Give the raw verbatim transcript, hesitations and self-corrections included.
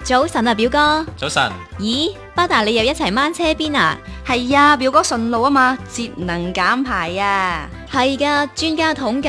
早晨啊，表哥。 早晨。 咦，巴達你又一齊掹車邊啊？ 係啊，表哥順路啊嘛，節能減排啊。 係噶，專家統計